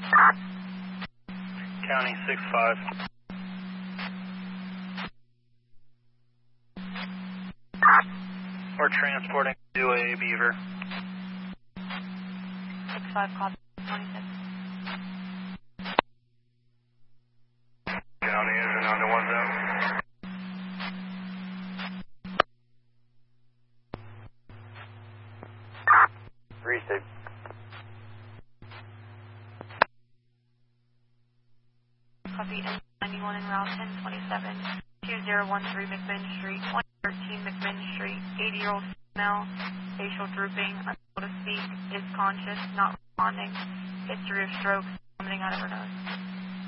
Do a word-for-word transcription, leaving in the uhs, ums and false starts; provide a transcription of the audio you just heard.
County six five. We're transporting to a Beaver. six five, copy, twenty-six. County engine on the one zone. Three six. Copy, N ninety-one en route, ten twenty-seven, two zero one three McMinn Street, twenty thirteen McMinn Street, eighty-year-old female, facial drooping, unable to speak, is conscious, not responding, history of stroke, vomiting out of her nose.